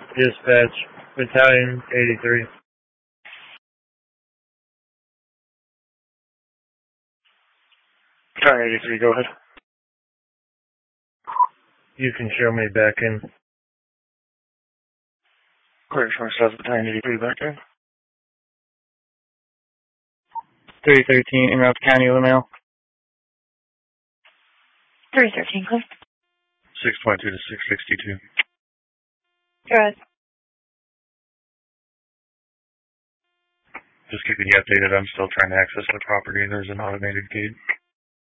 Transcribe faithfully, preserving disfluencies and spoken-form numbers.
Dispatch, Battalion eighty-three. Battalion eighty-three, go ahead. You can show me back in. Clear for South Battalion eighty-three, back in. three thirteen in Route County, Lamel. three thirteen, clear. six twenty-two to six sixty-two. Go ahead. Just keeping you updated. I'm still trying to access the property. There's an automated gate.